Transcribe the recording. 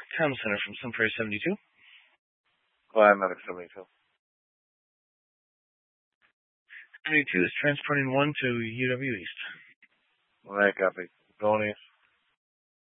Comm Center from Sun Prairie 72. Climb Medic 72. 72 is transporting 1 to UW East. Alright, copy. Going east.